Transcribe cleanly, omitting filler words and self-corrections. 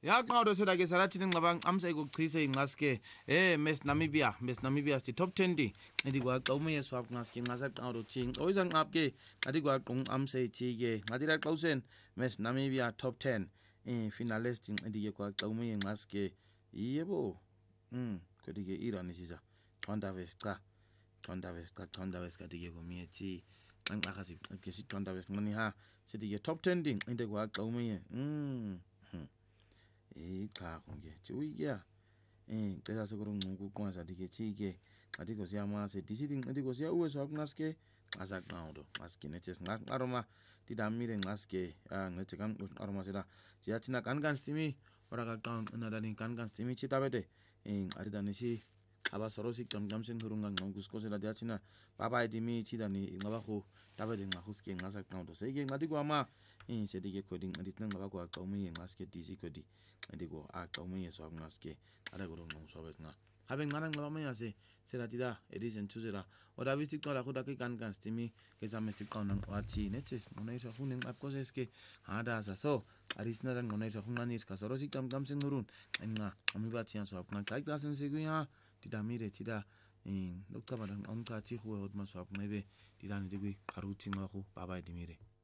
Yaqawdo soda ke salathini ngicabanga amsa ikuchise inqaske Miss Namibia si top 20 ngidi kwaqa umunye swap ngaske ngasaqawdo thing oyiza nqapke ngadi kwaqa amsa ithi ke ngadi la xawusen Miss Namibia top 10 finalist ngidi ke kwaqa umunye ngaske yebo kodi ke Iran isiza Chonda West kadi ke komiyethi nxaxa ke si Chonda West ngani ha sithi ke top 10 ding into kwaqa umunye cha konke uyiya cela sekuruncuku uqonza dikethike ngathi Nkosi yamase disithi ngithi Nkosi ya uwe swakungaske ngasaqawdo ngaske nethi sinqaroma didamile ngaske ngithi kanqaroma sela siyathina kankan stimi ora kaqawun nalani kankan stimi chitabete aridanisi abasorosi qamqamsen ngurunga nqonkusikosela diyathina baba idimi thidani ngabaho tabete ngahuske ngasaqawdo seke ngathi kwama sedike coding ngithina ngaba kwaqa umunye ngaske DC codi ndiko aqa umunye swakungaske ara kurungu swabesna habe ngana ngaba manyase selatida edition tuzela oda visti qala khoda ke kankan stimi ke samesti qawna wathi nethi ngonaisha fune ngapkoseske hadaza so arisina ngonaisha khunqani isikasoro siqamqam sengurun enqa amibathi yaso apnqa xa sensekwya didamire thida lokucabana umchathi huwe hot maswap ngebe didani dikwi qaruthi ngaho baba idimire